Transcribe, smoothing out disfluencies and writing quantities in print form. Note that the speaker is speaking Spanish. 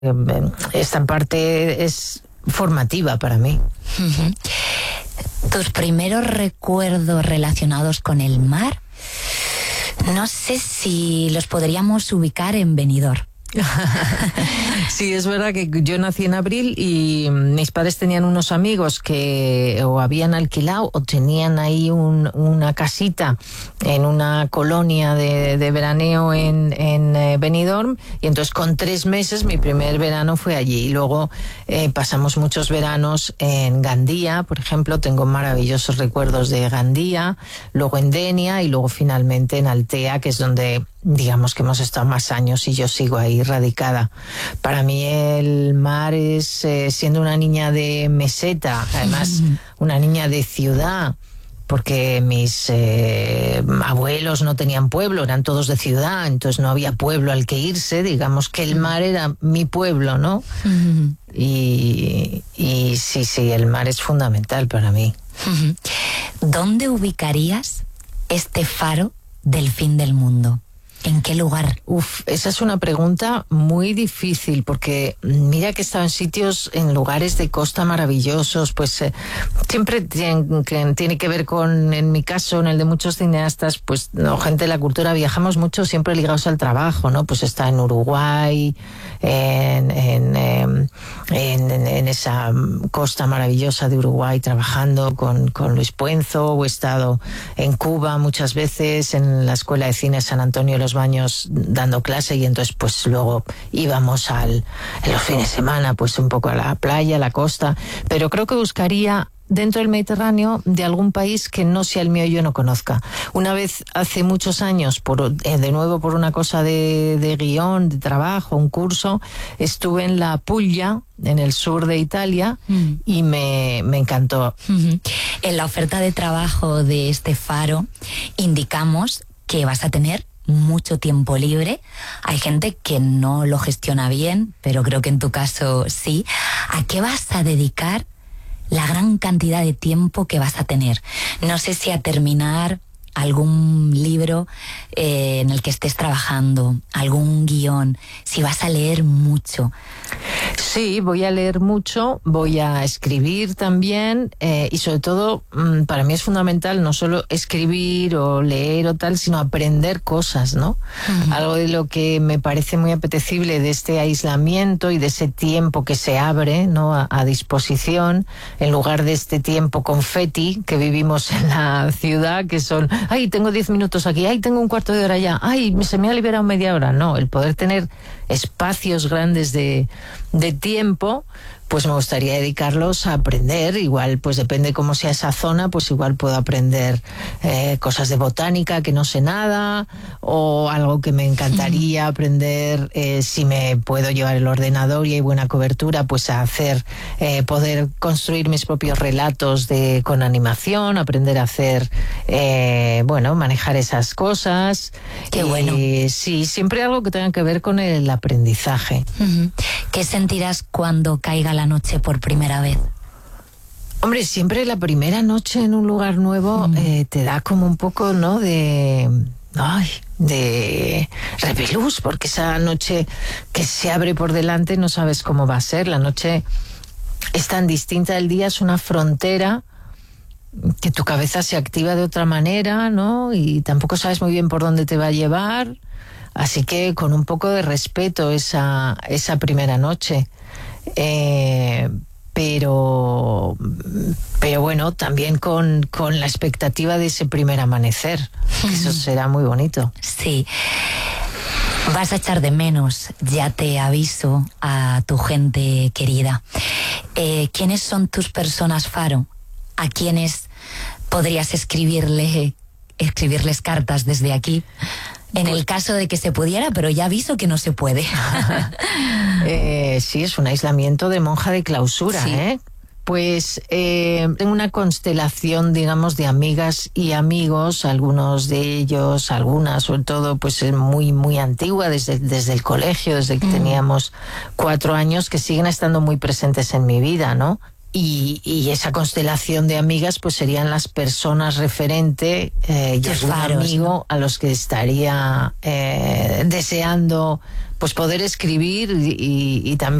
esta parte es formativa para mí. Tus primeros recuerdos relacionados con el mar, no sé si los podríamos ubicar en Benidorm. Sí, es verdad que yo nací en abril y mis padres tenían unos amigos que o habían alquilado o tenían ahí una casita en una colonia de veraneo en Benidorm, y entonces con 3 meses mi primer verano fue allí, y luego pasamos muchos veranos en Gandía, por ejemplo. Tengo maravillosos recuerdos de Gandía, luego en Denia y luego finalmente en Altea, que es donde digamos que hemos estado más años y yo sigo ahí radicada. Para mí el mar es, siendo una niña de meseta, además una niña de ciudad, porque mis abuelos no tenían pueblo, eran todos de ciudad, entonces no había pueblo al que irse, digamos que el mar era mi pueblo, ¿no? Y sí, el mar es fundamental para mí. ¿Dónde ubicarías este faro del fin del mundo? ¿En qué lugar? Esa es una pregunta muy difícil, porque mira que he estado en sitios, en lugares de costa maravillosos, pues siempre tiene que ver con, en mi caso, en el de muchos cineastas, pues no, gente de la cultura, viajamos mucho siempre ligados al trabajo, ¿no? Pues está en Uruguay, en esa costa maravillosa de Uruguay trabajando con Luis Puenzo, o he estado en Cuba muchas veces, en la Escuela de Cine San Antonio de los Baños dando clase, y entonces pues luego íbamos en los fines de semana pues un poco a la playa, a la costa, pero creo que buscaría dentro del Mediterráneo de algún país que no sea el mío y yo no conozca. Una vez, hace muchos años, de nuevo por una cosa de guión, de trabajo, un curso, estuve en la Puglia, en el sur de Italia, y me encantó. En la oferta de trabajo de este faro indicamos que vas a tener mucho tiempo libre. Hay gente que no lo gestiona bien, pero creo que en tu caso sí. ¿A qué vas a dedicar la gran cantidad de tiempo que vas a tener? No sé si a terminar algún libro en el que estés trabajando, algún guión, si vas a leer mucho. Sí, voy a leer mucho, voy a escribir también, y sobre todo para mí es fundamental no solo escribir o leer o tal, sino aprender cosas, ¿no? Algo de lo que me parece muy apetecible de este aislamiento y de ese tiempo que se abre, ¿no?, a disposición, en lugar de este tiempo confeti que vivimos en la ciudad, que son, ay, tengo 10 minutos aquí, ay, tengo un cuarto de hora ya, ay, se me ha liberado media hora. No, el poder tener espacios grandes de tiempo, pues me gustaría dedicarlos a aprender. Igual, pues depende cómo sea esa zona, pues igual puedo aprender cosas de botánica que no sé nada, o algo que me encantaría aprender, si me puedo llevar el ordenador y hay buena cobertura, pues a hacer, poder construir mis propios relatos con animación, aprender a hacer, manejar esas cosas. Qué bueno. Sí, siempre algo que tenga que ver con el aprendizaje. ¿Qué sentirás cuando caiga la noche por primera vez? Hombre, siempre la primera noche en un lugar nuevo te da como un poco, ¿no?, de repelús, porque esa noche que se abre por delante no sabes cómo va a ser. La noche es tan distinta del día, es una frontera que tu cabeza se activa de otra manera, ¿no? Y tampoco sabes muy bien por dónde te va a llevar. Así que con un poco de respeto esa primera noche. Pero bueno, también con la expectativa de ese primer amanecer, que eso será muy bonito. Sí. Vas a echar de menos, ya te aviso, a tu gente querida. ¿Quiénes son tus personas faro? ¿A quiénes podrías escribirles cartas desde aquí? En el caso de que se pudiera, pero ya aviso que no se puede. Sí, es un aislamiento de monja de clausura, sí. Pues tengo una constelación, digamos, de amigas y amigos, algunos de ellos, algunas sobre todo, pues muy, muy antigua, desde el colegio, desde que teníamos 4 años, que siguen estando muy presentes en mi vida, ¿no? Y esa constelación de amigas pues serían las personas referente y algún amigo, ¿no?, a los que estaría deseando pues poder escribir y también